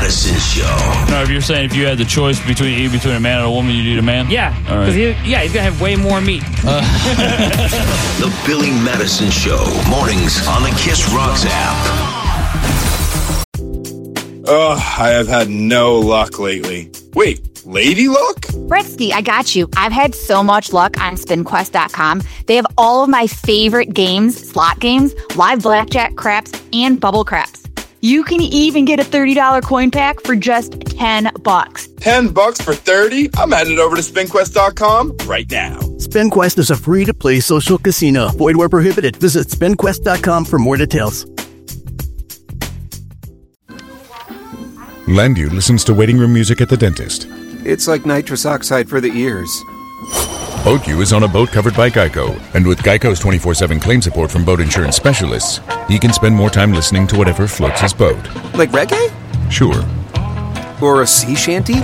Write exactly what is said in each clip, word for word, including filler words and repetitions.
Madison Show. No, if you're saying if you had the choice between eating between a man and a woman, you'd eat a man? Yeah. All right. He, yeah, he's going to have way more meat. Uh. The Billy Madison Show. Mornings on the Kiss Rocks app. Ugh, I have had no luck lately. Wait, lady luck? Britsky, I got you. I've had so much luck on spin quest dot com. They have all of my favorite games, slot games, live blackjack, craps, and bubble craps. You can even get a thirty dollars coin pack for just ten bucks. ten bucks for thirty? I'm headed over to spin quest dot com right now. SpinQuest is a free-to-play social casino. Void where prohibited. Visit spin quest dot com for more details. Landu listens to waiting room music at the dentist. It's like nitrous oxide for the ears. BoatU is on a boat covered by Geico, and with Geico's twenty-four seven claim support from boat insurance specialists, he can spend more time listening to whatever floats his boat. Like reggae? Sure. Or a sea shanty?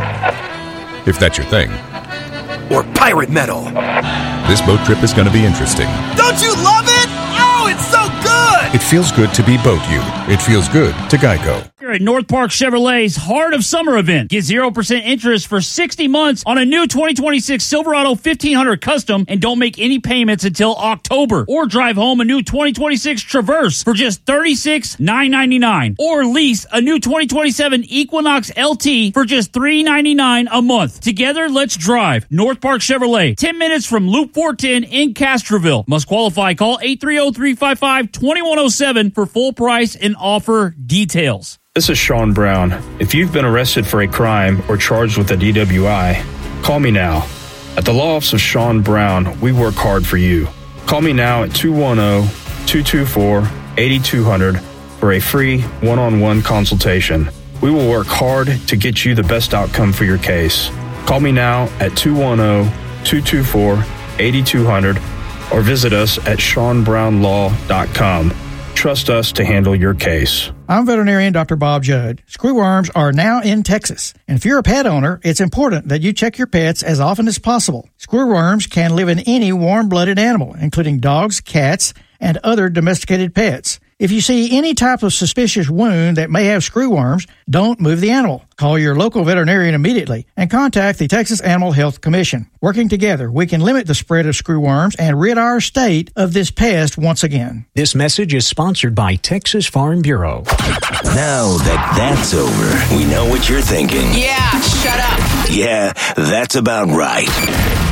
If that's your thing. Or pirate metal? This boat trip is going to be interesting. Don't you love it? Oh, it's so good! It feels good to be BoatU. It feels good to Geico. You're at North Park Chevrolet's Heart of Summer event. Get zero percent interest for sixty months on a new twenty twenty-six Silverado fifteen hundred Custom and don't make any payments until October. Or drive home a new twenty twenty-six Traverse for just thirty-six thousand nine hundred ninety-nine dollars. Or lease a new twenty twenty-seven Equinox L T for just three hundred ninety-nine dollars a month. Together, let's drive. North Park Chevrolet, ten minutes from Loop four ten in Castroville. Must qualify. Call eight three zero, three five five, two one zero seven for full price and offer details. This is Sean Brown. If you've been arrested for a crime or charged with a D W I, call me now. At the Law Office of Sean Brown, we work hard for you. Call me now at two one zero, two two four, eight two zero zero for a free one-on-one consultation. We will work hard to get you the best outcome for your case. Call me now at two one zero, two two four, eight two zero zero or visit us at sean brown law dot com. Trust us to handle your case. I'm veterinarian Doctor Bob Judd. Screwworms are now in Texas. And if you're a pet owner, it's important that you check your pets as often as possible. Screwworms can live in any warm-blooded animal, including dogs, cats, and other domesticated pets. If you see any type of suspicious wound that may have screwworms, don't move the animal. Call your local veterinarian immediately and contact the Texas Animal Health Commission. Working together, we can limit the spread of screwworms and rid our state of this pest once again. This message is sponsored by Texas Farm Bureau. Now that that's over, we know what you're thinking. Yeah, shut up. Yeah, that's about right.